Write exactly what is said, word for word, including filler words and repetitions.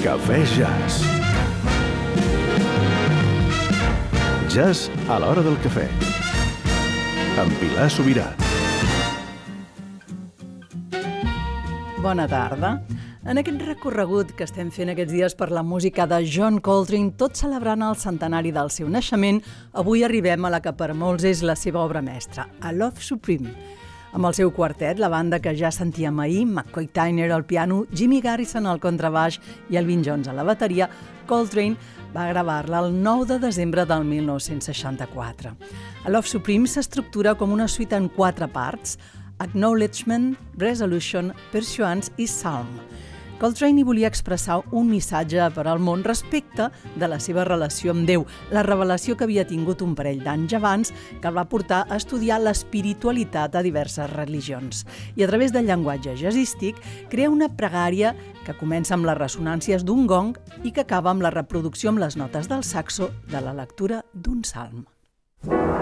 Cafè Jazz. Jazz a l'hora del cafè. Amb Pilar Sobirà. Bona tarda. En aquest recorregut que estem fent aquests dies per la música de John Coltrane, tot celebrant el centenari del seu naixement, avui arribem a la que per molts és la seva obra mestra, A Love Supreme. Amb el seu quartet, la banda que ja sentíem ahir, McCoy Tyner al piano, Jimmy Garrison al contrabaix i Elvin Jones a la bateria, Coltrane va gravar-la el nou de desembre del mil nou-cents seixanta-quatre. A Love Supreme s'estructura com una suite en quatre parts: Acknowledgement, Resolution, Pursuance i Psalm. Coltrane hi volia expressar un missatge per al món respecte de la seva relació amb Déu, la revelació que havia tingut un parell d'anys abans que el va portar a estudiar l'espiritualitat a diverses religions. I a través del llenguatge jazzístic crea una pregària que comença amb les ressonàncies d'un gong i que acaba amb la reproducció amb les notes del saxo de la lectura d'un salm.